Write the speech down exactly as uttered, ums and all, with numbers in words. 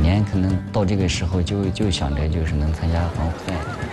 年可能到这个时候就就想着就是能参加奥运会。